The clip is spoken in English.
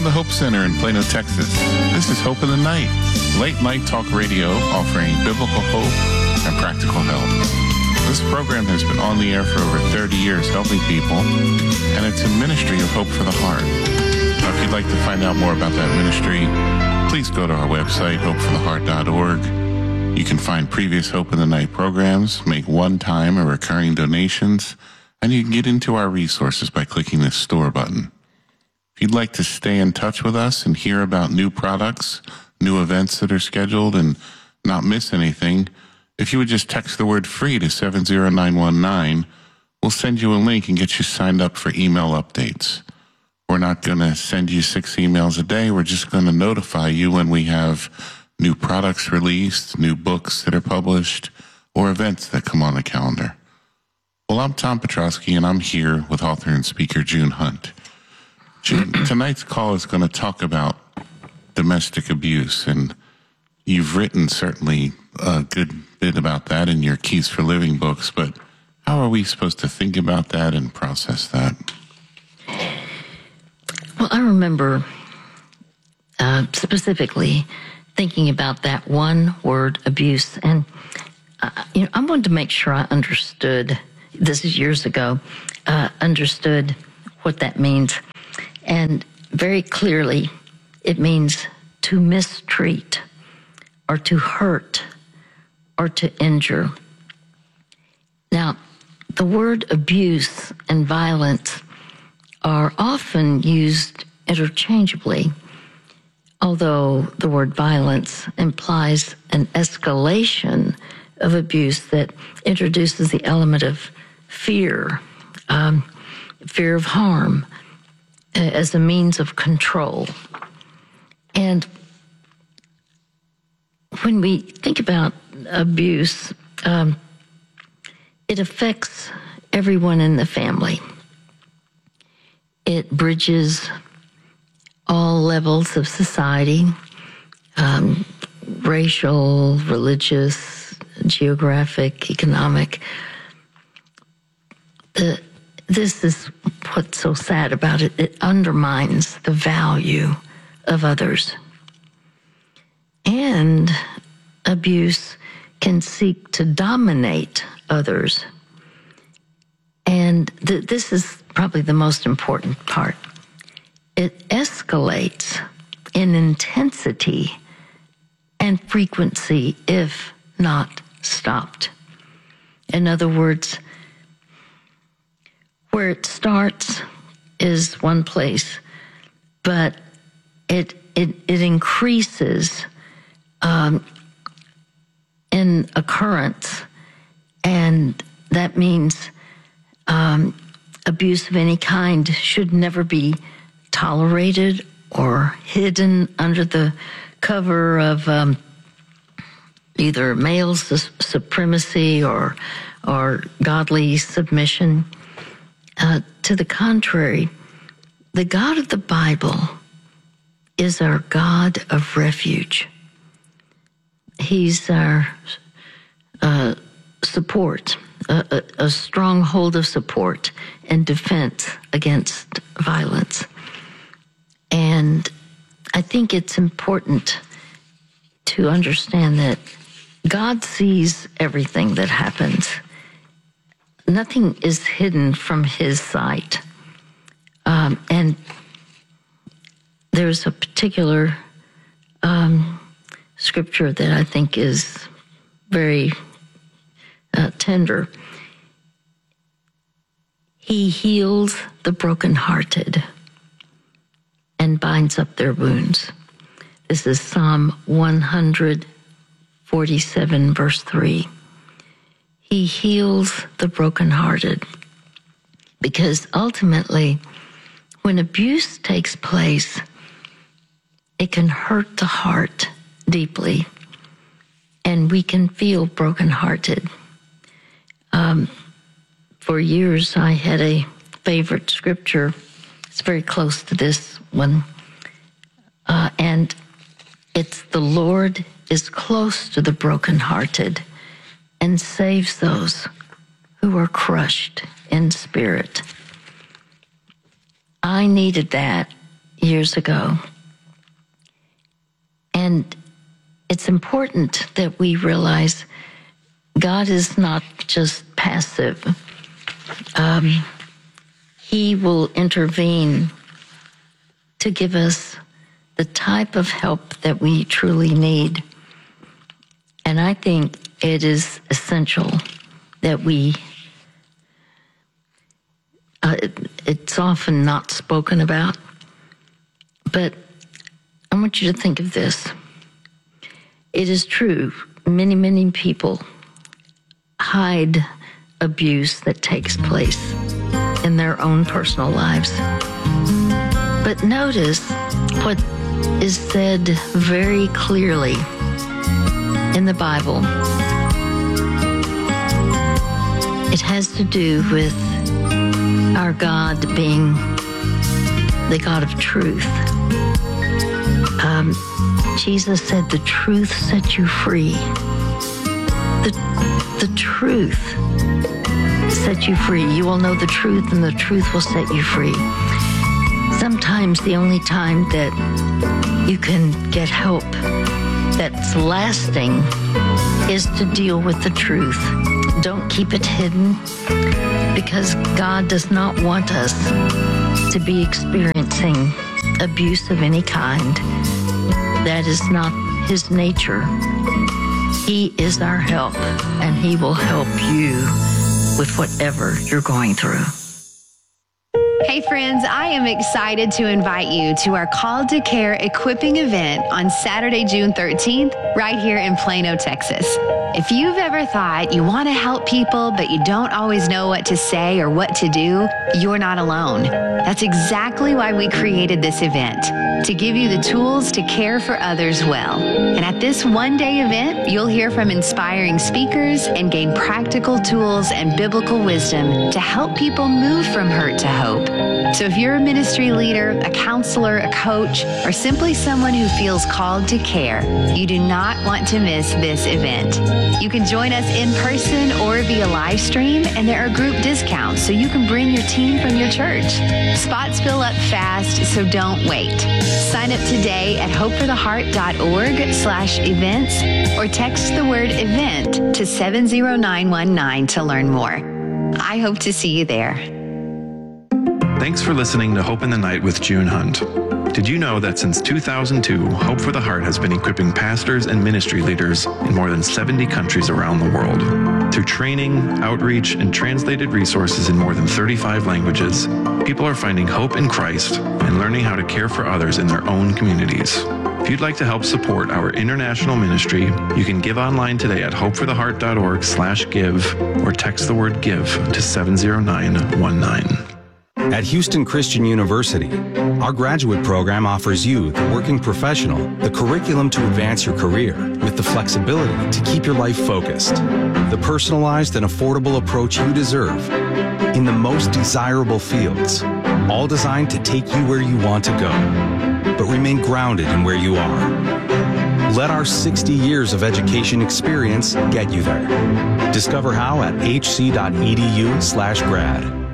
the Hope Center in Plano, Texas. This is Hope in the Night, late night talk radio offering biblical hope and practical help. This program has been on the air for over 30 years helping people, and it's a ministry of hope for the heart. Now, if you'd like to find out more about that ministry, please go to our website, hopefortheheart.org. You can find previous Hope in the Night programs, make one-time or recurring donations, and you can get into our resources by clicking the store button. If you'd like to stay in touch with us and hear about new products, new events that are scheduled, and not miss anything, if you would just text the word FREE to 70919, we'll send you a link and get you signed up for email updates. We're not going to send you 6 emails a day. We're just going to notify you when we have new products released, new books that are published, or events that come on the calendar. Well, I'm Tom Petrosky, and I'm here with author and speaker June Hunt. June, tonight's call is going to talk about domestic abuse, and you've written certainly a good bit about that in your Keys for Living books, but how are we supposed to think about that and process that? Well, I remember specifically thinking about that one word, abuse, and I wanted to make sure I understood, this is years ago, understood what that means. And very clearly, it means to mistreat or to hurt or to injure. Now, the word abuse and violence are often used interchangeably, although the word violence implies an escalation of abuse that introduces the element of fear, fear of harm, as a means of control. And when we think about abuse, it affects everyone in the family. It bridges all levels of society, racial, religious, geographic, economic. This is what's so sad about it. It undermines the value of others. And abuse can seek to dominate others. And this is probably the most important part. It escalates in intensity and frequency if not stopped. In other words, where it starts is one place, but it increases in occurrence, and that means abuse of any kind should never be tolerated or hidden under the cover of either male supremacy or godly submission. To the contrary, the God of the Bible is our God of refuge. He's our support, a stronghold of support and defense against violence. And I think it's important to understand that God sees everything that happens. Nothing is hidden from his sight. And there's a particular scripture that I think is very tender. He heals the brokenhearted and binds up their wounds. This is Psalm 147, verse 3. He heals the brokenhearted, because ultimately, when abuse takes place, it can hurt the heart deeply, and we can feel brokenhearted. For years, I had a favorite scripture. It's very close to this one, and it's, "The Lord is close to the brokenhearted and saves those who are crushed in spirit." I needed that years ago. And it's important that we realize God is not just passive. He will intervene to give us the type of help that we truly need. And I think it is essential that it's often not spoken about, but I want you to think of this. It is true, many, many people hide abuse that takes place in their own personal lives. But notice what is said very clearly in the Bible. It has to do with our God being the God of truth. Jesus said, the truth set you free. The truth set you free. You will know the truth, and the truth will set you free. Sometimes the only time that you can get help that's lasting is to deal with the truth. Don't keep it hidden, because God does not want us to be experiencing abuse of any kind. That is not His nature. He is our help, and He will help you with whatever you're going through. Hey friends, I am excited to invite you to our Called to Care equipping event on Saturday, June 13th, right here in Plano, Texas. If you've ever thought you want to help people, but you don't always know what to say or what to do, you're not alone. That's exactly why we created this event, to give you the tools to care for others well. And at this one-day event, you'll hear from inspiring speakers and gain practical tools and biblical wisdom to help people move from hurt to hope. So if you're a ministry leader, a counselor, a coach, or simply someone who feels called to care, you do not want to miss this event. You can join us in person or via live stream, and there are group discounts so you can bring your team from your church. Spots fill up fast, so don't wait. Sign up today at hopefortheheart.org/events or text the word event to 70919 to learn more. I hope to see you there. Thanks for listening to Hope in the Night with June Hunt. Did you know that since 2002, Hope for the Heart has been equipping pastors and ministry leaders in more than 70 countries around the world? Through training, outreach, and translated resources in more than 35 languages, people are finding hope in Christ and learning how to care for others in their own communities. If you'd like to help support our international ministry, you can give online today at hopefortheheart.org/give or text the word give to 70919. At Houston Christian University, our graduate program offers you, the working professional, the curriculum to advance your career with the flexibility to keep your life focused, the personalized and affordable approach you deserve in the most desirable fields, all designed to take you where you want to go, but remain grounded in where you are. Let our 60 years of education experience get you there. Discover how at hc.edu/grad.